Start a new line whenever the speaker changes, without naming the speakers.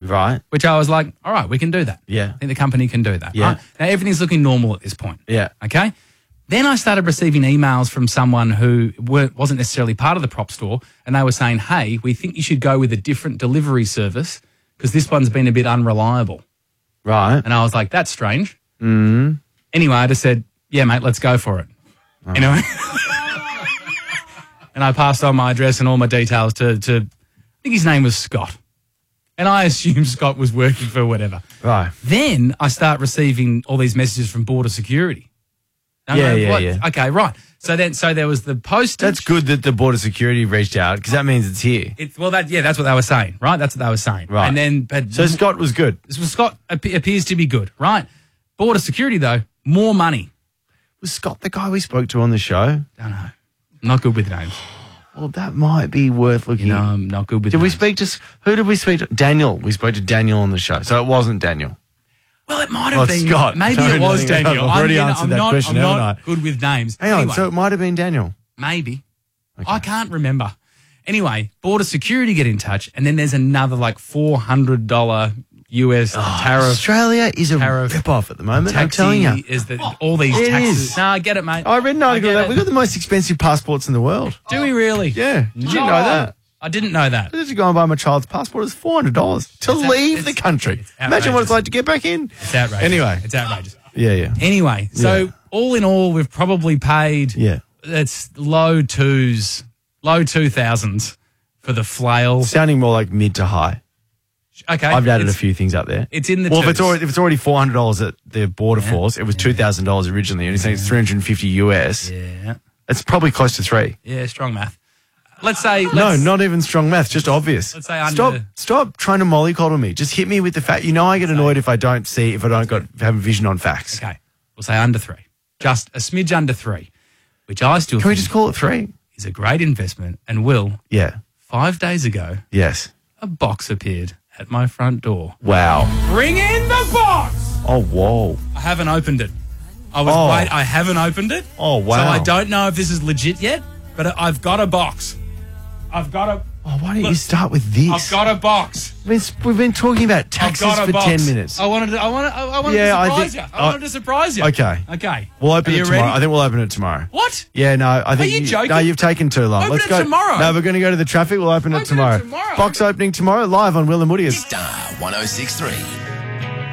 Right.
Which I was like, all right, we can do that.
Yeah.
I think the company can do that.
Yeah.
Right? Now, everything's looking normal at this point.
Yeah.
Okay? Then I started receiving emails from someone who wasn't necessarily part of the prop store, and they were saying, hey, we think you should go with a different delivery service because this one's been a bit unreliable.
Right.
And I was like, that's strange. Anyway, I just said, yeah, mate, let's go for it. You know? And I passed on my address and all my details to I think his name was Scott. And I assumed Scott was working for whatever.
Right.
Then I start receiving all these messages from Border Security. And I go,
Yeah.
Okay, right. So there was the postage.
That's good that the Border Security reached out because that means it's here.
That's what they were saying, right? That's what they were saying.
Right.
And then,
So Scott was good.
Scott appears to be good, right? Border Security, though, more money.
Was Scott the guy we spoke to on the show?
Don't know. I'm not good with names.
Well, that might be worth looking
No,
at.
I'm not good with
Did we
names.
speak to, who did we speak to? Daniel. We spoke to Daniel on the show. So it wasn't Daniel.
Well, it might have been.
Scott.
Maybe
No,
it was
no,
Daniel.
I've already answered that question,
I'm
haven't
not
I?
good with names.
Hang on,
Anyway,
so it might have been Daniel.
maybe. I can't remember. Anyway, Border Security get in touch, and then there's another like $400 US tariff.
Australia is a
tariff
rip-off at the moment, I'm
Taxi
telling you.
is that all these
It
taxes.
is.
No, I get it, mate.
I read an article
get
that
it.
we've got the most expensive passports in the world.
Do we really?
Yeah. Did you know that?
I didn't know that.
I just go and buy my child's passport. It's $400 to leave the country. Imagine what it's like to get back in.
It's outrageous.
Anyway.
It's outrageous.
Yeah.
Anyway, so all in all, we've probably paid.
Yeah.
It's low 2000s for the flail.
Sounding more like mid to high.
Okay,
I've added a few things up there.
It's in the
well,
twos.
if it's already $400 at the Border Force, it was $2,000 originally, and you're saying it's $350 US.
Yeah.
It's probably close to $3.
Yeah, strong math. Let's say
No, not even strong math, just obvious.
Let's say under.
Stop trying to mollycoddle me. Just hit me with the fact. You know I get annoyed if I don't have vision on facts.
Okay, we'll say under 3, just a smidge under 3, which I still
Can we
think
just call it 3?
is a great investment. And Will,
Yeah.
5 days ago,
Yes.
a box appeared at my front door.
Wow.
Bring in the box.
Oh, whoa.
I haven't opened it. I haven't opened it.
Oh, wow.
So I don't know if this is legit yet, but I've got a box. I've got a.
Oh, why don't you start with this?
I've got a box.
We've been talking about taxes
I've got a
for
box.
10 minutes.
I wanted to surprise you. I wanted to surprise you.
Okay.
Okay.
We'll open
Are
it
you
tomorrow.
ready?
I think we'll open it tomorrow.
What?
Yeah, no, I think
you joking?
No, you've taken too long.
Open
Let's
it
go
tomorrow.
No, we're going to go to the traffic. We'll open it
Open it
tomorrow.
tomorrow.
Box opening tomorrow live on Will and Woody.
Star 106.3.